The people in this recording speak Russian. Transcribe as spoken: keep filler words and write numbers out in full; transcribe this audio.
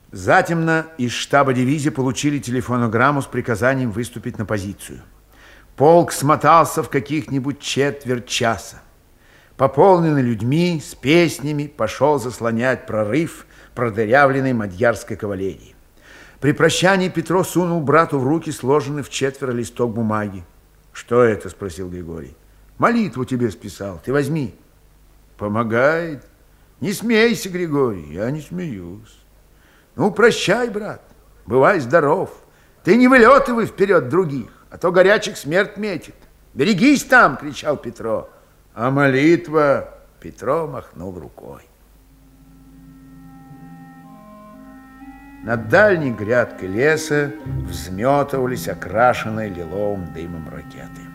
Затемно из штаба дивизии получили телефонограмму с приказанием выступить на позицию. Полк смотался в каких-нибудь четверть часа. Пополненный людьми, с песнями, пошел заслонять прорыв продырявленной мадьярской кавалерии. При прощании Петро сунул брату в руки сложенный в четверо листок бумаги. «Что это?» – спросил Григорий. «Молитву тебе списал, ты возьми». «Помогает? Не смейся, Григорий, я не смеюсь. Ну, прощай, брат, бывай здоров. Ты не вылетывай вперед других, а то горячих смерть метит. Берегись там!» – кричал Петро. «А молитва?» – Петро махнул рукой. Над дальней грядкой леса взметывались окрашенные лиловым дымом ракеты.